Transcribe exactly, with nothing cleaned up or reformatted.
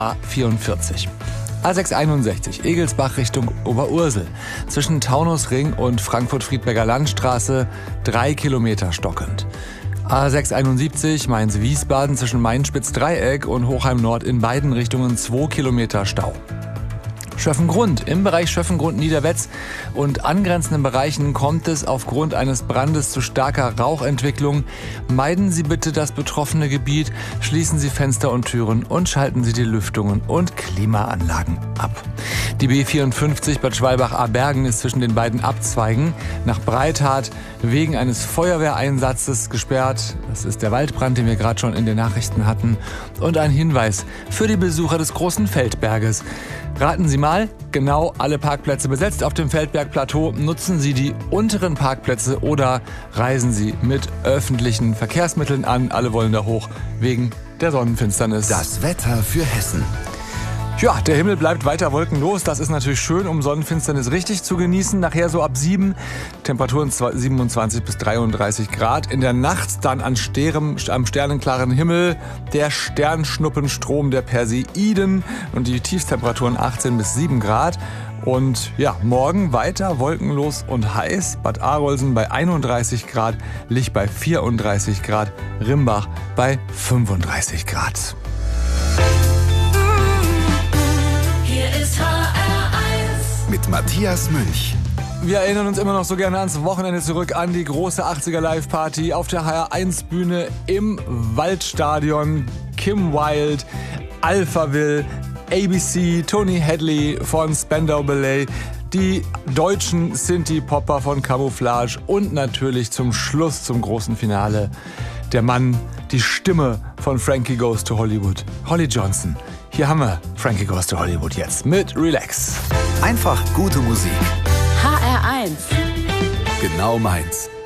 A vierundvierzig. A sechshunderteinundsechzig, Egelsbach Richtung Oberursel. Zwischen Taunusring und Frankfurt-Friedberger Landstraße drei Kilometer stockend. A sechshunderteinundsiebzig, Mainz-Wiesbaden zwischen Main-Spitz-Dreieck und Hochheim-Nord in beiden Richtungen zwei Kilometer Stau. Schöffengrund. Im Bereich Schöffengrund-Niederwetz und angrenzenden Bereichen kommt es aufgrund eines Brandes zu starker Rauchentwicklung. Meiden Sie bitte das betroffene Gebiet, schließen Sie Fenster und Türen und schalten Sie die Lüftungen und Klimaanlagen ab. Die B vierundfünfzig Bad Schwalbach-Abergen ist zwischen den beiden Abzweigen nach Breithardt wegen eines Feuerwehreinsatzes gesperrt. Das ist der Waldbrand, den wir gerade schon in den Nachrichten hatten. Und ein Hinweis für die Besucher des Großen Feldberges. Raten Sie mal, genau alle Parkplätze besetzt auf dem Feldbergplateau. Nutzen Sie die unteren Parkplätze oder reisen Sie mit öffentlichen Verkehrsmitteln an. Alle wollen da hoch wegen der Sonnenfinsternis. Das Wetter für Hessen. Ja, der Himmel bleibt weiter wolkenlos. Das ist natürlich schön, um Sonnenfinsternis richtig zu genießen. Nachher so ab sieben, Temperaturen siebenundzwanzig bis dreiunddreißig Grad. In der Nacht dann an Sterem, am sternenklaren Himmel der Sternschnuppenstrom der Perseiden und die Tiefstemperaturen achtzehn bis sieben Grad. Und ja, morgen weiter wolkenlos und heiß. Bad Arolsen bei einunddreißig Grad, Lich bei vierunddreißig Grad, Rimbach bei fünfunddreißig Grad. Mit Matthias Münch. Wir erinnern uns immer noch so gerne ans Wochenende zurück, an die große achtziger Live-Party auf der H R eins Bühne im Waldstadion. Kim Wilde, Alphaville, A B C, Tony Hadley von Spandau Ballet, die deutschen Synthie-Popper von Camouflage und natürlich zum Schluss, zum großen Finale, der Mann, die Stimme von Frankie Goes to Hollywood, Holly Johnson. Hier haben wir Frankie Goes to Hollywood jetzt mit Relax. Einfach gute Musik. H R eins. Genau meins.